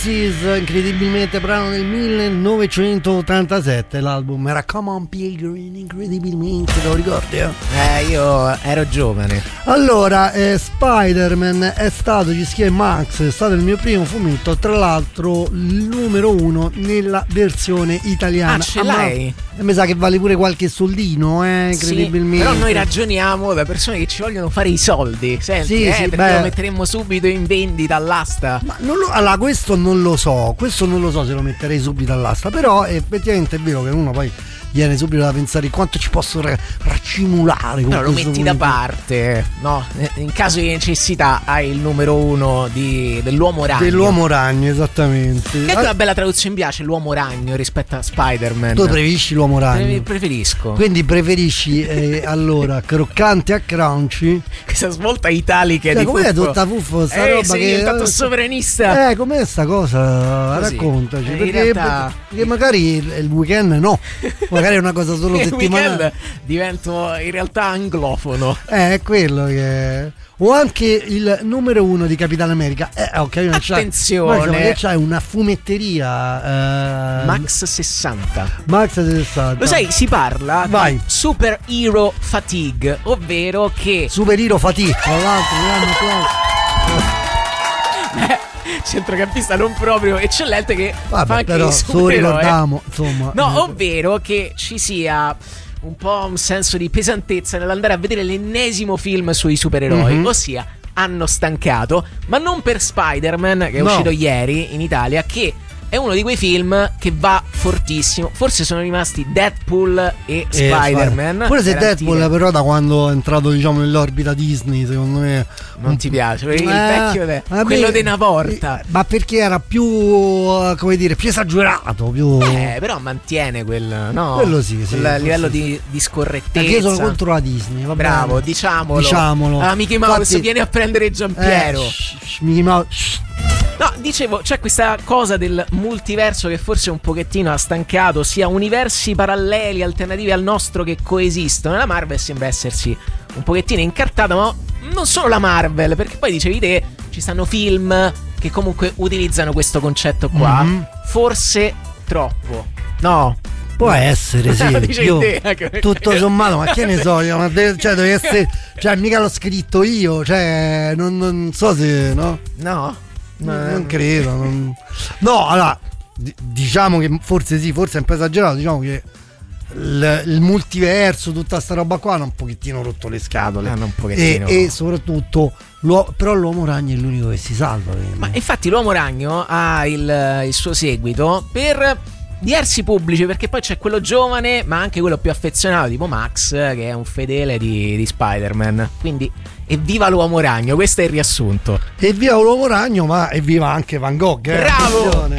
Oasis, incredibilmente brano del 1987, l'album era Come on Pilgrim, incredibilmente, te lo ricordi? Io ero giovane. Allora, Spider-Man è stato, ci scrive Max, è stato il mio primo fumetto, tra l'altro il numero 1 nella versione italiana. Ce l'hai? Mi sa che vale pure qualche soldino, incredibilmente. Sì, però noi ragioniamo da persone che ci vogliono fare i soldi, senti, sì, perché lo metteremmo subito in vendita all'asta. Ma allora, questo non lo so se lo metterei subito all'asta, però effettivamente è vero che uno poi viene subito da pensare quanto ci posso raccimulare con lo metti da parte, no? In caso di necessità hai il numero 1 dell'Uomo Ragno. Dell'Uomo Ragno, esattamente. Che è una bella traduzione, mi piace l'Uomo Ragno rispetto a Spider-Man. Tu preferisci l'Uomo Ragno? Preferisco. Quindi preferisci allora croccante a crunchy. Questa svolta italica di com'è Fuffo? Tutta Fuffo sta roba sei che diventato sovranista. Com'è sta cosa? Così. Raccontaci, perché realtà... magari il weekend no. Magari è una cosa solo settimanale. Divento in realtà anglofono. È quello che... O anche il numero 1 di Capitan America. Attenzione, c'hai una fumetteria Max 60. Lo sai, si parla di Super Hero Fatigue, ovvero che Super Hero Fatigue, tra l'altro, centrocampista non proprio eccellente, che fa anche però lo ricordiamo, insomma. No, ovvero che ci sia un po' un senso di pesantezza nell'andare a vedere l'ennesimo film sui supereroi, ossia hanno stancato, ma non per Spider-Man, che è uscito ieri in Italia, che è uno di quei film che va fortissimo. Forse sono rimasti Deadpool e Spider-Man. Pure se Deadpool però da quando è entrato nell'orbita Disney, secondo me non ti piace, il vecchio quello di una volta. Ma perché era più più esagerato, più però mantiene quel quello sì, quel livello di scorrettezza. Perché io sono contro la Disney, va bravo, bene. diciamolo. Mickey Mouse viene a prendere Giampiero. Mickey Mouse. No, dicevo, c'è questa cosa del multiverso che forse un pochettino ha stancato, sia universi paralleli, alternativi al nostro, che coesistono. La Marvel sembra essersi un pochettino incartata, ma non solo la Marvel, perché poi dicevi te, ci stanno film che comunque utilizzano questo concetto qua, forse troppo, no? Può essere, sì. Io, tutto sommato, ma che ne so io, deve essere, mica l'ho scritto io, non so se, no? No. Non credo. No, allora, diciamo che forse è un po' esagerato, diciamo che il multiverso, tutta sta roba qua hanno un pochettino rotto le scatole. E soprattutto però l'Uomo Ragno è l'unico che si salva. Ma infatti l'Uomo Ragno ha il suo seguito per diversi pubblici, perché poi c'è quello giovane ma anche quello più affezionato, tipo Max, che è un fedele di Spider-Man. Quindi evviva l'Uomo Ragno, questo è il riassunto. Evviva l'Uomo Ragno, ma evviva anche Van Gogh. Bravo!